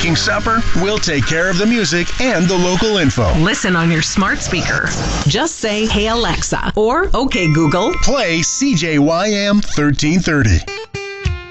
making supper, we'll take care of the music and the local info. Listen on your smart speaker. Just say, "Hey Alexa," or "Okay Google." Play CJYM 1330.